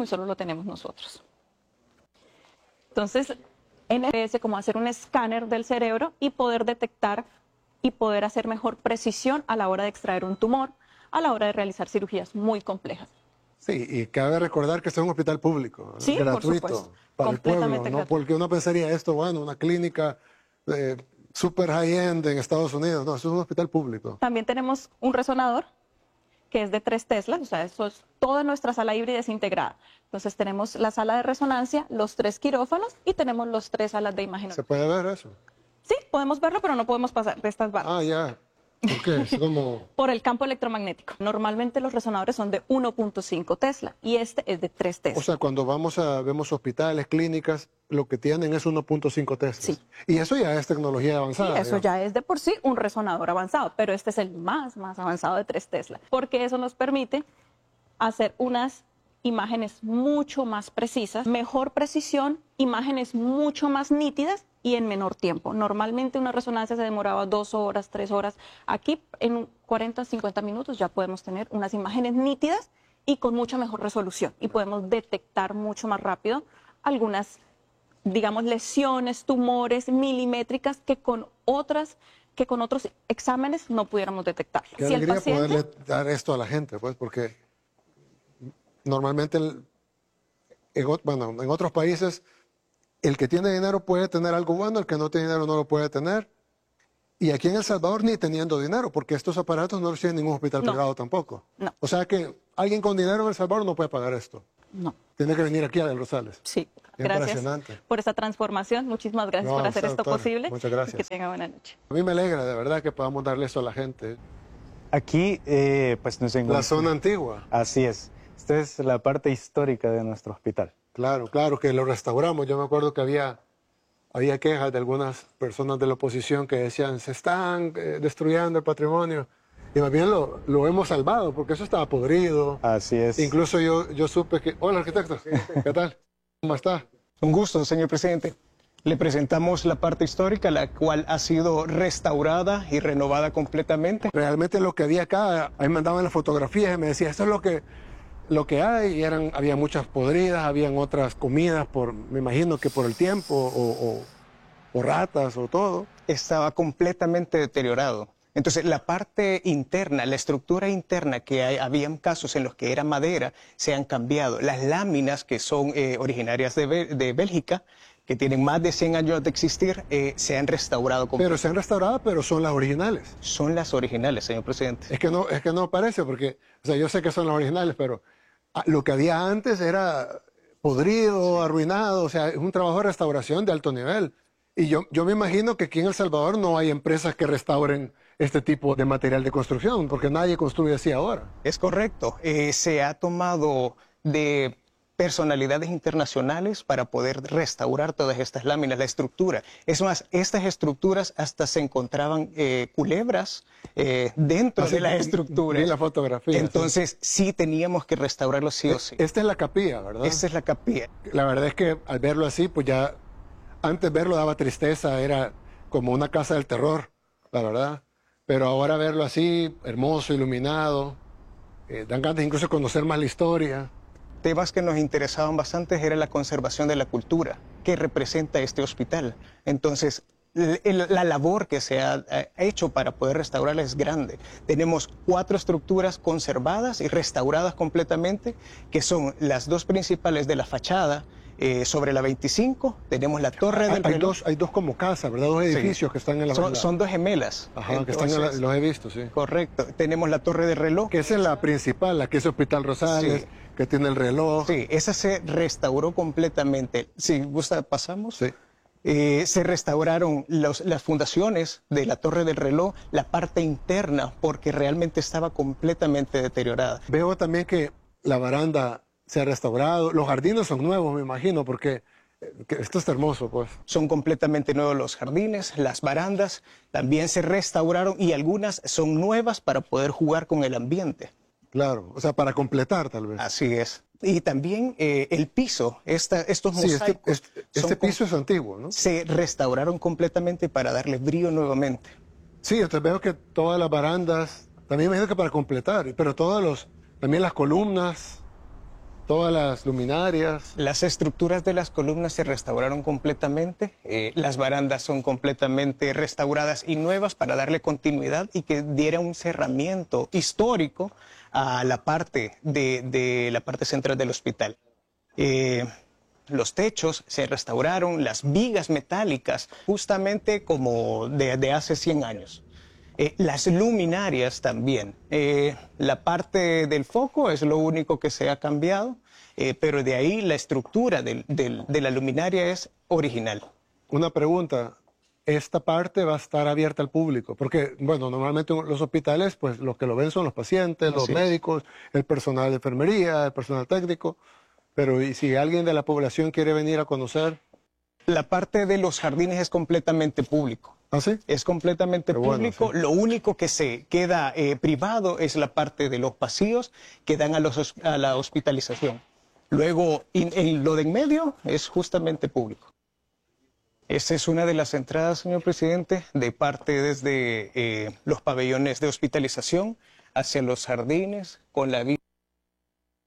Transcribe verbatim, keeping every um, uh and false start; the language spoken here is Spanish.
y solo lo tenemos nosotros. Entonces, N P S como hacer un escáner del cerebro y poder detectar y poder hacer mejor precisión a la hora de extraer un tumor, a la hora de realizar cirugías muy complejas. Sí, y cabe recordar que esto es un hospital público, sí, gratuito, para el pueblo, ¿no? Gratuito. Porque uno pensaría esto, bueno, una clínica eh, super high-end en Estados Unidos. No, esto es un hospital público. También tenemos un resonador que es de tres teslas, o sea, eso es toda nuestra sala híbrida es integrada. Entonces tenemos la sala de resonancia, los tres quirófanos y tenemos los tres salas de imagen. ¿Se puede ver eso? Sí, podemos verlo, pero no podemos pasar de estas barras. Ah, ya. ¿Por qué? Es como... Por el campo electromagnético. Normalmente los resonadores son de uno punto cinco Tesla y este es de tres Tesla. O sea, cuando vamos a, vemos hospitales, clínicas, lo que tienen es uno punto cinco Tesla. Sí. Y eso ya es tecnología avanzada. Sí, eso digamos. ya es de por sí un resonador avanzado, pero este es el más, más avanzado de tres Tesla. Porque eso nos permite hacer unas imágenes mucho más precisas, mejor precisión, imágenes mucho más nítidas y en menor tiempo. Normalmente una resonancia se demoraba dos horas, tres horas. Aquí en cuarenta, cincuenta minutos ya podemos tener unas imágenes nítidas y con mucha mejor resolución. Y podemos detectar mucho más rápido algunas, digamos, lesiones, tumores milimétricas que con otras, que con otros exámenes no pudiéramos detectar. Qué si alegría el paciente... poderle dar esto a la gente, pues, porque normalmente, el, en, bueno, en otros países, el que tiene dinero puede tener algo bueno, el que no tiene dinero no lo puede tener. Y aquí en El Salvador ni teniendo dinero, porque estos aparatos no los tiene ningún hospital no. privado tampoco. No. O sea que alguien con dinero en El Salvador no puede pagar esto. No. Tiene que venir aquí a Del Rosales. Sí, gracias por esta transformación. Muchísimas gracias No, por hacer esto doctora, posible. muchas gracias. Que tenga buena noche. A mí me alegra, de verdad, que podamos darle eso a la gente. Aquí, eh, pues nos encontramos. La zona antigua. Así es. Esta es la parte histórica de nuestro hospital. Claro, claro, que lo restauramos. Yo me acuerdo que había, había quejas de algunas personas de la oposición que decían, se están eh, destruyendo el patrimonio. Y más bien lo, lo hemos salvado, porque eso estaba podrido. Así es. Incluso yo, yo supe que... Hola, arquitecto. ¿Qué tal? ¿Cómo está? Un gusto, señor presidente. Le presentamos la parte histórica, la cual ha sido restaurada y renovada completamente. Realmente lo que había acá, ahí me mandaban las fotografías y me decía, esto es lo que, lo que hay. Y eran, había muchas podridas, habían otras comidas, por, me imagino que por el tiempo, o, o, o ratas, o todo. Estaba completamente deteriorado. Entonces, la parte interna, la estructura interna, que hay, habían casos en los que era madera, se han cambiado. Las láminas, que son eh, originarias de, de Bélgica, que tienen más de cien años de existir, eh, se han restaurado. Pero se han restaurado, pero son las originales. Son las originales, señor presidente. Es que no, es que no parece, porque, o sea, yo sé que son las originales, pero ah, lo que había antes era podrido, arruinado, o sea, es un trabajo de restauración de alto nivel. Y yo, yo me imagino que aquí en El Salvador no hay empresas que restauren este tipo de material de construcción, porque nadie construye así ahora. Es correcto. Eh, se ha tomado de personalidades internacionales para poder restaurar todas estas láminas, la estructura. Es más, estas estructuras hasta se encontraban eh, culebras eh, dentro Así, de las estructuras. Vi la fotografía. Entonces, sí. sí teníamos que restaurarlo sí o sí. Esta es la capilla, ¿verdad? Esta es la capilla. La verdad es que al verlo así, pues ya, antes verlo daba tristeza, era como una casa del terror, la verdad. Pero ahora verlo así, hermoso, iluminado, eh, dan ganas de incluso conocer más la historia. Temas que nos interesaban bastante era la conservación de la cultura que representa este hospital. Entonces, la labor que se ha hecho para poder restaurarla es grande. Tenemos cuatro estructuras conservadas y restauradas completamente, que son las dos principales de la fachada. Eh, sobre la veinticinco tenemos la torre del hay reloj. Dos, hay dos como casas, ¿verdad? Dos edificios sí. que están en la... Son, la... son dos gemelas. Ajá, Entonces, que están en la, los he visto, sí. Correcto. Tenemos la torre del reloj. Que esa es la principal, la que es Hospital Rosales, sí. que tiene el reloj. Sí, esa se restauró completamente. Si gusta, pasamos. Sí. Eh, se restauraron los, las fundaciones de la torre del reloj, la parte interna, porque realmente estaba completamente deteriorada. Veo también que la baranda se ha restaurado, los jardines son nuevos, me imagino, porque esto está hermoso, pues. Son completamente nuevos los jardines, las barandas también se restauraron y algunas son nuevas para poder jugar con el ambiente. Claro, o sea, para completar tal vez. Así es. Y también eh, el piso, esta, estos sí, mosaicos. Este, este, este piso es antiguo, ¿no? Se restauraron completamente para darle brillo nuevamente. Sí, entonces veo que todas las barandas, también me imagino que para completar, pero todos los, también las columnas. todas las luminarias. Las estructuras de las columnas se restauraron completamente, eh, las barandas son completamente restauradas y nuevas para darle continuidad y que diera un cerramiento histórico a la parte de, de la parte central del hospital. Eh, los techos se restauraron, las vigas metálicas, justamente como de, de hace cien años. Eh, las luminarias también. Eh, la parte del foco es lo único que se ha cambiado, eh, pero de ahí la estructura del, del, de la luminaria es original. Una pregunta, ¿esta parte va a estar abierta al público? Porque, bueno, normalmente los hospitales, pues los que lo ven son los pacientes, los Así es. médicos, el personal de enfermería, el personal técnico, pero ¿y si alguien de la población quiere venir a conocer? La parte de los jardines es completamente público. ¿Ah, sí? Es completamente Qué bueno, público. sí. Lo único que se queda eh, privado es la parte de los pasillos que dan a, los, a la hospitalización. Luego, in, en lo de en medio es justamente público. Esta es una de las entradas, señor presidente, de parte desde eh, los pabellones de hospitalización hacia los jardines con la vista